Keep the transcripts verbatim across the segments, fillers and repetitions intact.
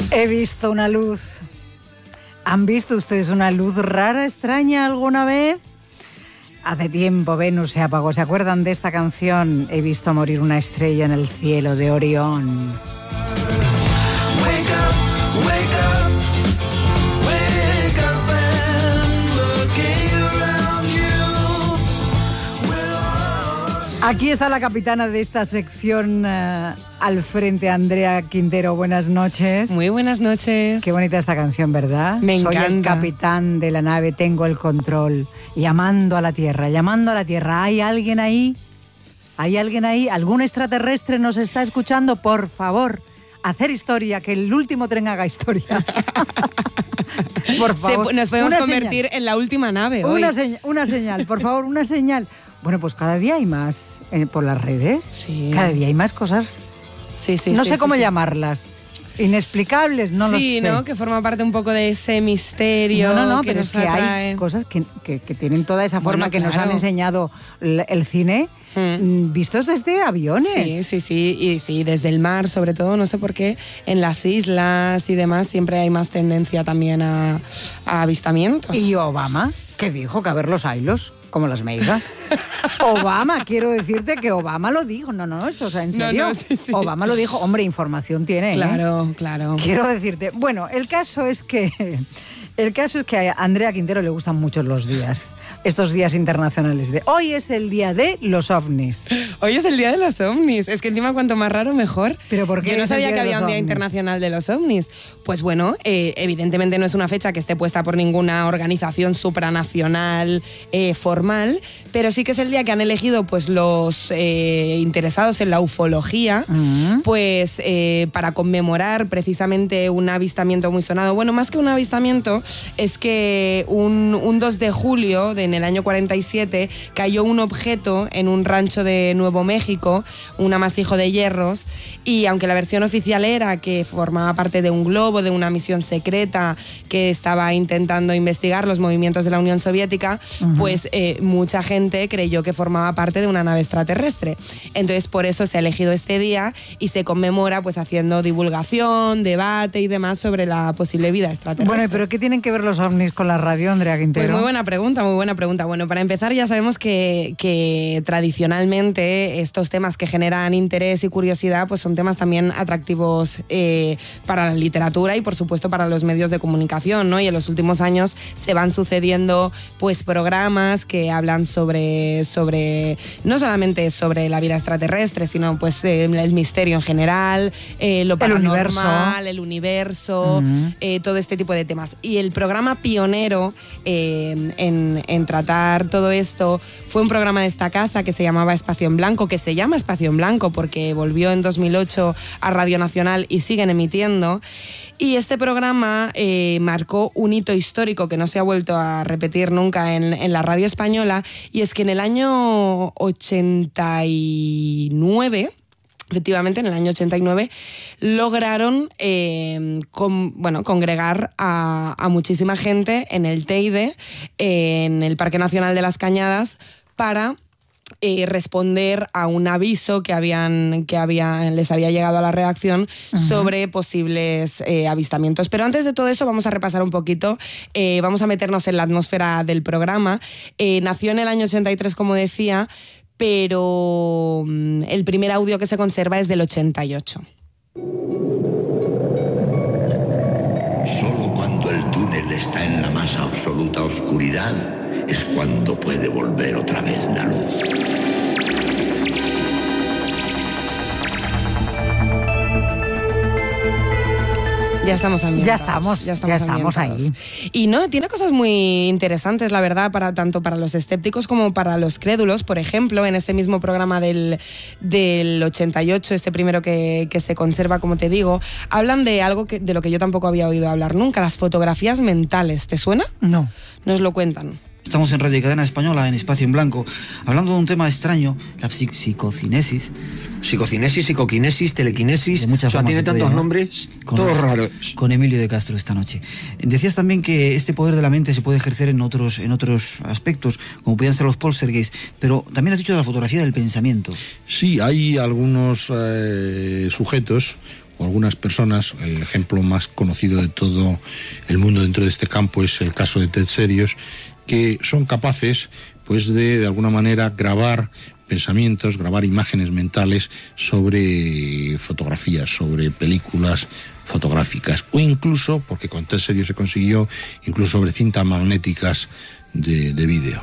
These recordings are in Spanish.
He visto una luz. ¿Han visto ustedes una luz rara, extraña alguna vez? Hace tiempo Venus se apagó. ¿Se acuerdan de esta canción? He visto morir una estrella en el cielo de Orión. Wake up, wake up, wake up and look around you. Aquí está la capitana de esta sección uh, al frente, Andrea Quintero. Buenas noches. Muy buenas noches. Qué bonita esta canción, ¿verdad? Me Soy encanta. el capitán de la nave, tengo el control. Llamando a la Tierra, llamando a la Tierra. ¿Hay alguien ahí? ¿Hay alguien ahí? ¿Algún extraterrestre nos está escuchando? Por favor, hacer historia, que el último tren haga historia. Por favor. Se, nos podemos una convertir señal. en la última nave hoy. Una señal, una señal, por favor, una señal. Bueno, pues cada día hay más eh, por las redes. Sí. Cada día hay más cosas. Sí, sí, no sí, sé sí, cómo sí. llamarlas. Inexplicables, no lo sé. Sí, ¿no? Que forma parte un poco de ese misterio No, no, no, que pero nos es que atrae. hay cosas que, que, que tienen toda esa forma Bueno, que nos claro. han enseñado el, el cine, Hmm. vistos desde aviones. Sí, sí, sí, y sí, desde el mar sobre todo, no sé por qué, en las islas y demás siempre hay más tendencia también a, a avistamientos. Y Obama, que dijo que a ver los ailos, como las meigas. Obama, quiero decirte que Obama lo dijo. No, no, esto, o sea, en No, serio. no, sí, sí. Obama lo dijo. Hombre, información tiene, ¿eh? Claro, claro. Quiero decirte, bueno, el caso es que el caso es que a Andrea Quintero le gustan mucho los días, estos días internacionales. De hoy es el día de los ovnis. Hoy es el día de los ovnis. Es que encima cuanto más raro mejor. ¿Pero por qué Yo no es el sabía día que de había los un día ovnis? internacional de los ovnis. Pues bueno, eh, evidentemente no es una fecha que esté puesta por ninguna organización supranacional eh, formal, pero sí que es el día que han elegido pues los eh, interesados en la ufología, Mm. pues eh, para conmemorar precisamente un avistamiento muy sonado. Bueno, más que un avistamiento, es que un, un dos de julio de, en el año cuarenta y siete cayó un objeto en un rancho de Nuevo México, un amasijo de hierros, y aunque la versión oficial era que formaba parte de un globo, de una misión secreta que estaba intentando investigar los movimientos de la Unión Soviética, uh-huh. pues eh, mucha gente creyó que formaba parte de una nave extraterrestre. Entonces por eso se ha elegido este día y se conmemora pues haciendo divulgación, debate y demás sobre la posible vida extraterrestre. Bueno, pero ¿qué tienen que ver los ovnis con la radio, Andrea Quintero? Pues muy buena pregunta, muy buena pregunta. Bueno, para empezar ya sabemos que, que tradicionalmente estos temas que generan interés y curiosidad pues son temas también atractivos eh, para la literatura y por supuesto para los medios de comunicación, ¿no? Y en los últimos años se van sucediendo pues programas que hablan sobre, sobre no solamente sobre la vida extraterrestre, sino pues eh, el misterio en general, eh, lo paranormal, el universo, el universo uh-huh. eh, todo este tipo de temas. Y el programa pionero eh, en, en tratar todo esto fue un programa de esta casa que se llamaba Espacio en Blanco, que se llama Espacio en Blanco porque volvió en dos mil ocho a Radio Nacional y siguen emitiendo. Y este programa eh, marcó un hito histórico que no se ha vuelto a repetir nunca en, en la radio española, y es que en el año ochenta y nueve... Efectivamente, en el año ochenta y nueve lograron eh, con, bueno, congregar a, a muchísima gente en el Teide, en el Parque Nacional de las Cañadas, para eh, responder a un aviso que, habían, que había, les había llegado a la redacción uh-huh. sobre posibles eh, avistamientos. Pero antes de todo eso vamos a repasar un poquito, eh, vamos a meternos en la atmósfera del programa. Eh, nació en el año ochenta y tres, como decía, pero el primer audio que se conserva es del ochenta y ocho. Solo cuando el túnel está en la más absoluta oscuridad es cuando puede volver otra vez la luz. Ya estamos ambientados. Ya estamos, ya estamos, ya estamos ahí. Y no, tiene cosas muy interesantes, la verdad, para tanto para los escépticos como para los crédulos. Por ejemplo, en ese mismo programa del, del ochenta y ocho, ese primero que, que se conserva, como te digo, hablan de algo que, de lo que yo tampoco había oído hablar nunca, las fotografías mentales. ¿Te suena? No. Nos lo cuentan. Estamos en Radio Cadena Española, en Espacio en Blanco, hablando de un tema extraño, la psic- psicocinesis. Psicocinesis, psicoquinesis, telequinesis, de muchas o sea, tiene tantos nombres, con, todos raros. Con Emilio de Castro esta noche. Decías también que este poder de la mente se puede ejercer en otros, en otros aspectos, como podían ser los poltergeist, pero también has dicho de la fotografía del pensamiento. Sí, hay algunos eh, sujetos o algunas personas. El ejemplo más conocido de todo el mundo dentro de este campo es el caso de Ted Serios, que son capaces pues de de alguna manera grabar pensamientos, grabar imágenes mentales sobre fotografías, sobre películas fotográficas, o incluso, porque con Ted Serios se consiguió, incluso sobre cintas magnéticas de, de vídeo.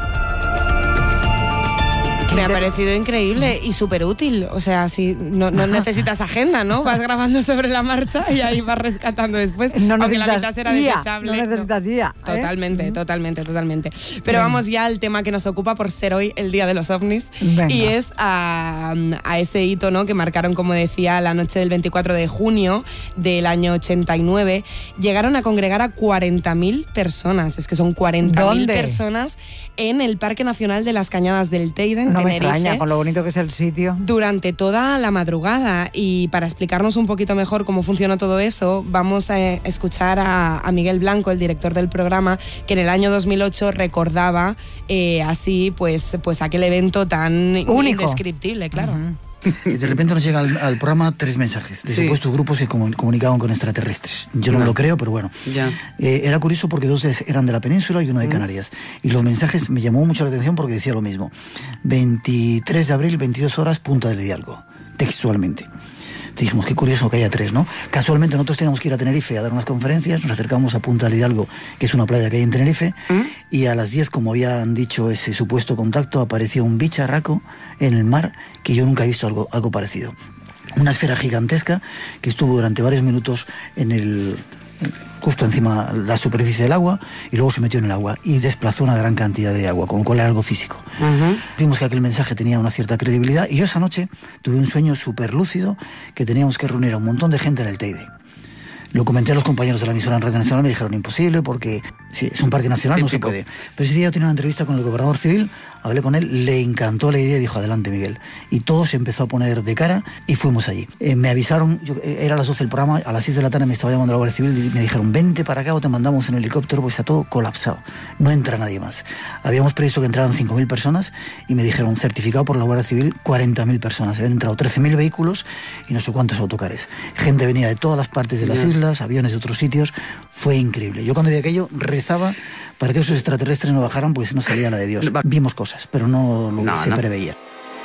Me ha parecido increíble y súper útil. O sea, si no, no necesitas agenda, ¿no? Vas grabando sobre la marcha y ahí vas rescatando después. No aunque la necesitas mitad será I A, desechable. no necesitas I A, ¿eh? Totalmente, Mm. totalmente, totalmente. Pero Venga. vamos ya al tema que nos ocupa por ser hoy el Día de los OVNIs. Venga. Y es a, a ese hito, ¿no? Que marcaron, como decía, la noche del veinticuatro de junio del año ochenta y nueve. Llegaron a congregar a cuarenta mil personas. Es que son cuarenta mil ¿Dónde? personas en el Parque Nacional de las Cañadas del Teide, en No me Tenerife. extraña, con lo bonito que es el sitio. Durante toda la madrugada. Y para explicarnos un poquito mejor cómo funcionó todo eso, vamos a escuchar a, a Miguel Blanco, el director del programa, que en el año dos mil ocho recordaba eh, así pues, pues aquel evento tan Único. indescriptible, claro. Ujú. Y de repente nos llega al, al programa tres mensajes de Sí. supuestos grupos que comu- comunicaban con extraterrestres. Yo no me Ya. lo creo, pero bueno. Ya. Eh, era curioso porque dos de- eran de la península y uno de Canarias. Y los mensajes me llamó mucho la atención porque decía lo mismo. veintitrés de abril, veintidós horas, Punta del Hidalgo. Textualmente. Dijimos, qué curioso que haya tres, ¿no? Casualmente nosotros teníamos que ir a Tenerife a dar unas conferencias, nos acercamos a Punta del Hidalgo, que es una playa que hay en Tenerife, y a las diez, como habían dicho ese supuesto contacto, apareció un bicharraco en el mar que yo nunca he visto algo, algo parecido. Una esfera gigantesca que estuvo durante varios minutos en el justo encima de la superficie del agua y luego se metió en el agua y desplazó una gran cantidad de agua, con lo cual era algo físico. Ujú. Vimos que aquel mensaje tenía una cierta credibilidad y yo esa noche tuve un sueño súper lúcido que teníamos que reunir a un montón de gente en el Teide. Lo comenté a los compañeros de la emisora en Radio Nacional, me dijeron imposible porque sí, es un parque nacional, no se Típico. puede. Pero ese día yo tenía una entrevista con el gobernador civil, hablé con él, le encantó la idea y dijo, adelante Miguel. Y todo se empezó a poner de cara y fuimos allí. Eh, me avisaron, yo, eh, era a las doce del programa, a las seis de la tarde me estaba llamando la Guardia Civil y me dijeron, vente para acá o te mandamos en helicóptero, pues está todo colapsado, no entra nadie más. Habíamos previsto que entraran cinco mil personas y me dijeron, certificado por la Guardia Civil, cuarenta mil personas. Habían entrado trece mil vehículos y no sé cuántos autocares. Gente venía de todas las partes de las Ya. islas, aviones de otros sitios, fue increíble. Yo cuando vi aquello rezaba para que esos extraterrestres no bajaran, pues no salía la de Dios. Vimos cosas, pero no lo No, que se no. preveía.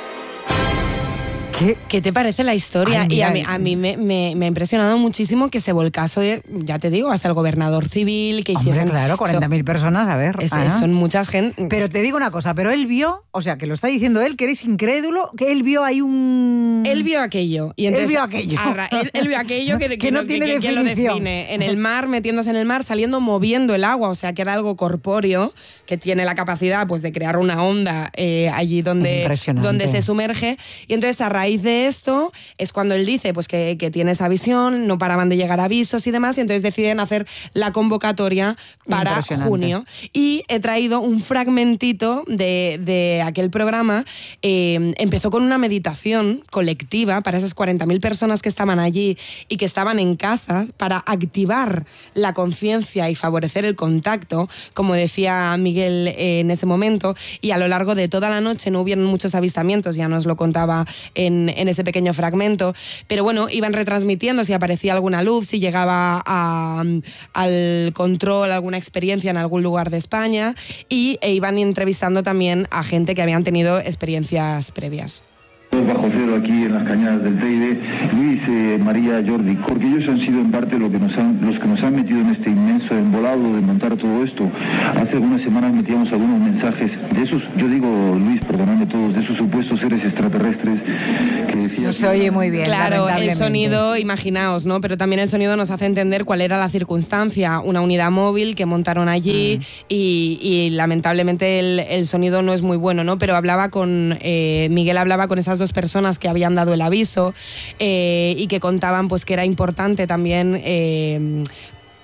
¿Qué? ¿Qué te parece la historia? Ay, y a mira, mí, a mí me, me- me ha impresionado muchísimo que se volcase, ya te digo, hasta el gobernador civil, que Hombre, hiciesen... claro, cuarenta mil personas, a ver. Es- ah. son muchas gente. Pero te digo una cosa, pero él vio, o sea, que lo está diciendo él, que eres incrédulo, que él vio ahí un... Él vio aquello. Y entonces, Él vio aquello. a ra- él, él vio aquello que, Que no lo- tiene que- que lo definición. define. En el mar, metiéndose en el mar, saliendo, moviendo el agua. O sea, que era algo corpóreo, que tiene la capacidad pues, de crear una onda eh, allí donde, Impresionante. donde se sumerge. Y entonces, a raíz de esto, es cuando él dice pues, que, que tiene esa visión, no paraban de llegar avisos y demás, y entonces deciden hacer la convocatoria para Impresionante. junio. Y he traído un fragmentito de, de aquel programa. Eh, empezó con una meditación colectiva para esas cuarenta mil personas que estaban allí y que estaban en casa para activar la conciencia y favorecer el contacto, como decía Miguel eh, en ese momento. Y a lo largo de toda la noche no hubieron muchos avistamientos, ya nos lo contaba en, en ese pequeño fragmento, pero bueno, iban retransmitiendo si aparecía alguna luz, si llegaba a, al control alguna experiencia en algún lugar de España, y e iban entrevistando también a gente que habían tenido experiencias previas. Bajo cero aquí en las Cañadas del Teide, Luis, eh, María, Jordi, porque ellos han sido en parte lo que nos han, los que nos han metido en este inmenso embolado de montar todo esto. Hace algunas semanas metíamos algunos mensajes de esos, yo digo, Luis, perdonadme todos, de esos supuestos seres extraterrestres que decían... No se oye muy bien, Claro, el lamentablemente. sonido, imaginaos, ¿no? Pero también el sonido nos hace entender cuál era la circunstancia. Una unidad móvil que montaron allí y, y lamentablemente el, el sonido no es muy bueno, ¿no? Pero hablaba con, eh, Miguel hablaba con esas dos personas que habían dado el aviso eh, y que contaban pues que era importante también... Eh,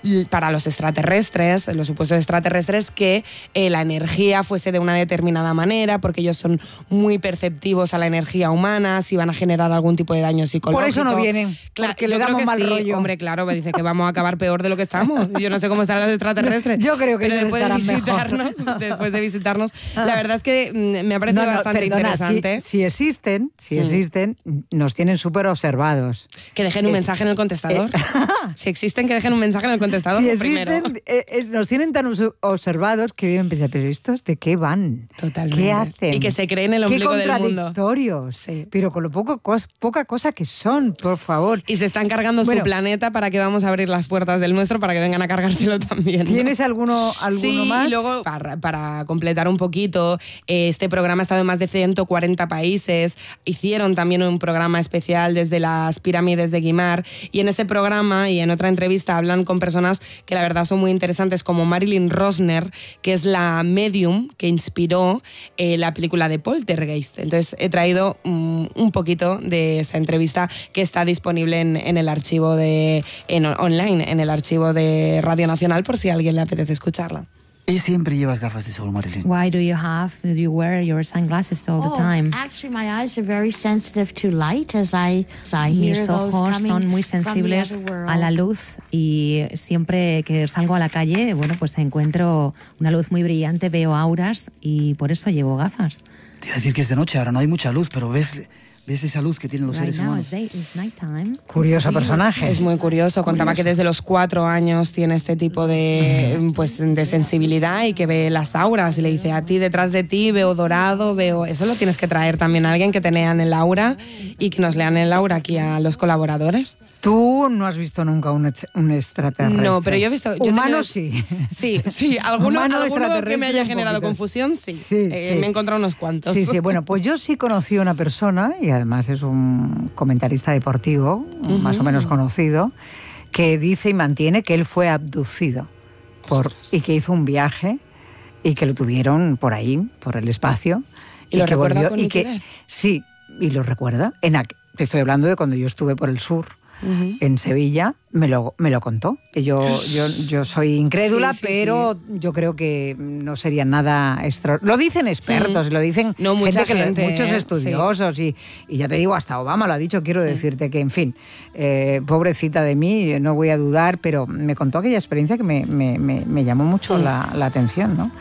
para los extraterrestres, los supuestos extraterrestres, que eh, la energía fuese de una determinada manera, porque ellos son muy perceptivos a la energía humana, si van a generar algún tipo de daño psicológico. Por eso no vienen, Claro, porque yo le creo damos que mal sí, rollo. hombre, claro, me dice que vamos a acabar peor de lo que estamos. Yo no sé cómo están los extraterrestres. Yo creo que pero ellos después de estarán visitarnos, mejor. después de visitarnos, la verdad es que mm, me ha parecido No, no, bastante perdona, interesante. Si, si existen, si Mm. existen, nos tienen súper observados. Que dejen un Es- mensaje en el contestador. Si existen, que dejen un mensaje en el contestador. Si lo primero. existen, eh, eh, nos tienen tan obs- observados que deben pensar, pero ¿estos de qué van? Totalmente. ¿Qué hacen? Y que se creen el ¿Qué ombligo del mundo. contradictorios? Sí. Pero con lo poco cos- poca cosa que son, por favor. Y se están cargando Bueno. su planeta para que vamos a abrir las puertas del nuestro para que vengan a cargárselo también. ¿no? ¿Tienes alguno, alguno Sí, más? y luego, para, para completar un poquito, eh, este programa ha estado en más de ciento cuarenta países. Hicieron también un programa especial desde las pirámides de Guimar. Y en ese programa y en otra entrevista hablan con personas que la verdad son muy interesantes, como Marilyn Rosner, que es la medium que inspiró eh, la película de Poltergeist. Entonces he traído um, un poquito de esa entrevista que está disponible en, en el archivo de en, online, en el archivo de Radio Nacional, por si a alguien le apetece escucharla. ¿Y siempre llevas gafas de sol, Marilyn? Why do you have, do you wear your sunglasses all the Oh, time? actually, my eyes are very sensitive to light as I, as I hear Mis those ojos coming son muy from the sensibles other world. a la luz y siempre que salgo a la calle, bueno, pues encuentro una luz muy brillante, veo auras y por eso llevo gafas. Te iba a decir que es de noche, ahora no hay mucha luz, pero ves, ves esa luz que tienen los Right seres now humanos. it's day- it's nighttime. Curioso personaje. Es muy curioso. Contaba Curioso. que desde los cuatro años tiene este tipo de, pues, de sensibilidad y que ve las auras. Y le dice, a ti, detrás de ti, veo dorado, veo... Eso lo tienes que traer también a alguien que te lean el aura y que nos lean el aura aquí a los colaboradores. Tú no has visto nunca un, ex- un extraterrestre. No, pero yo he visto... Yo he Humanos tenido- sí. Sí, sí. Alguno, Humano, alguno que me extraterrestre, haya un generado poquito. confusión, sí. Sí, Eh, sí. Me he encontrado unos cuantos. Sí, sí, bueno, pues yo sí conocí a una persona, y además es un comentarista deportivo, más o menos conocido, que dice y mantiene que él fue abducido por, y que hizo un viaje y que lo tuvieron por ahí, por el espacio. ¿Y lo que recuerda volvió- con y que nitidez? Sí, y lo recuerda. En aqu- te estoy hablando de cuando yo estuve por el sur. Ujú. En Sevilla, me lo, me lo contó. Que Yo, yo, yo soy incrédula, Sí, sí, pero yo creo que no sería nada extra. Lo dicen expertos, lo dicen No, mucha que lo- gente, muchos ¿eh? estudiosos, y, y ya te digo, hasta Obama lo ha dicho. Quiero decirte que, en fin, eh, pobrecita de mí, no voy a dudar, pero me contó aquella experiencia que me, me, me, me llamó mucho la, la atención, ¿no?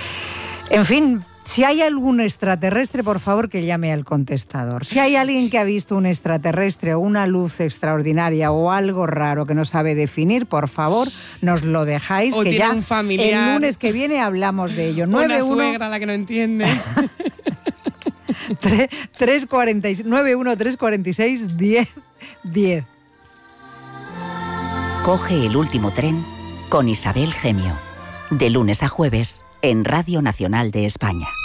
En fin, si hay algún extraterrestre, por favor, que llame al contestador. Si hay alguien que ha visto un extraterrestre o una luz extraordinaria o algo raro que no sabe definir, por favor, nos lo dejáis, O que tiene ya un familiar. el lunes que viene hablamos de ello. Una suegra a la que no entiende. nueve uno tres cuarenta y seis diez diez. Coge el último tren con Isabel Gemio. De lunes a jueves en Radio Nacional de España.